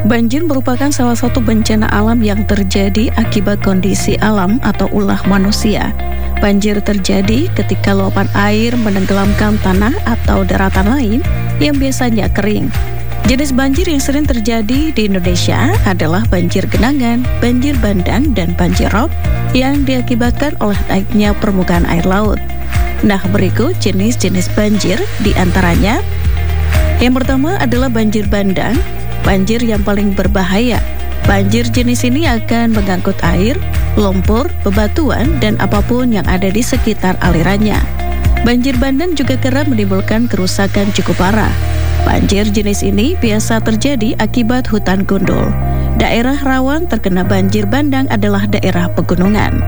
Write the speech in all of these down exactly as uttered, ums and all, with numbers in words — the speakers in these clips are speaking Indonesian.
Banjir merupakan salah satu bencana alam yang terjadi akibat kondisi alam atau ulah manusia. Banjir terjadi ketika luapan air menenggelamkan tanah atau daratan lain yang biasanya kering. Jenis banjir yang sering terjadi di Indonesia adalah banjir genangan, banjir bandang, dan banjir rob yang diakibatkan oleh naiknya permukaan air laut. Nah, berikut jenis-jenis banjir di antaranya. Yang pertama adalah banjir bandang, banjir yang paling berbahaya. Banjir jenis ini akan mengangkut air, lumpur, bebatuan, dan apapun yang ada di sekitar alirannya. Banjir bandang juga kerap menimbulkan kerusakan cukup parah. Banjir jenis ini biasa terjadi akibat hutan gundul. Daerah rawan terkena banjir bandang adalah daerah pegunungan.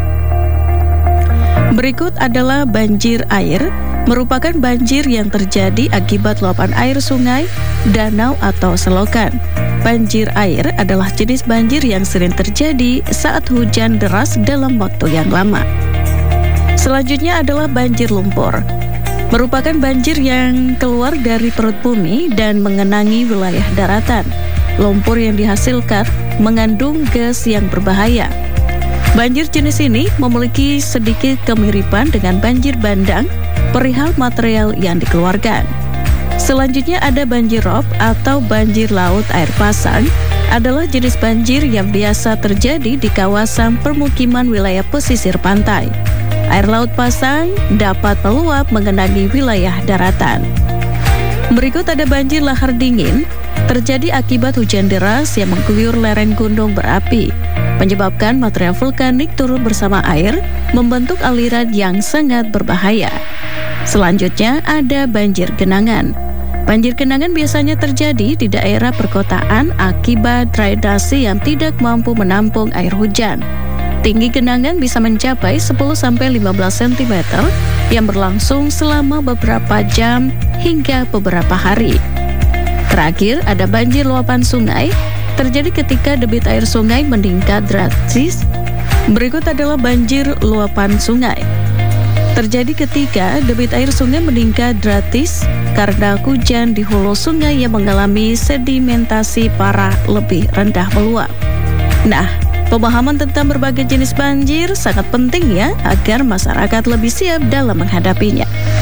Berikut adalah banjir air, merupakan banjir yang terjadi akibat luapan air sungai, danau, atau selokan. Banjir air adalah jenis banjir yang sering terjadi saat hujan deras dalam waktu yang lama. Selanjutnya adalah banjir lumpur. Merupakan banjir yang keluar dari perut bumi dan mengenangi wilayah daratan. Lumpur yang dihasilkan mengandung gas yang berbahaya. Banjir jenis ini memiliki sedikit kemiripan dengan banjir bandang perihal material yang dikeluarkan. Selanjutnya ada banjir rob atau banjir laut air pasang, adalah jenis banjir yang biasa terjadi di kawasan permukiman wilayah pesisir pantai. Air laut pasang dapat meluap mengenangi wilayah daratan. Berikut ada banjir lahar dingin, terjadi akibat hujan deras yang mengguyur lereng gunung berapi, menyebabkan material vulkanik turun bersama air, membentuk aliran yang sangat berbahaya. Selanjutnya ada banjir genangan. Banjir genangan biasanya terjadi di daerah perkotaan akibat drainase yang tidak mampu menampung air hujan. Tinggi genangan bisa mencapai sepuluh sampai lima belas sentimeter yang berlangsung selama beberapa jam hingga beberapa hari. Terakhir, ada banjir luapan sungai, terjadi ketika debit air sungai meningkat drastis. Berikut adalah banjir luapan sungai. Terjadi ketika debit air sungai meningkat drastis karena hujan di hulu sungai yang mengalami sedimentasi parah lebih rendah meluap. Nah, pemahaman tentang berbagai jenis banjir sangat penting ya, agar masyarakat lebih siap dalam menghadapinya.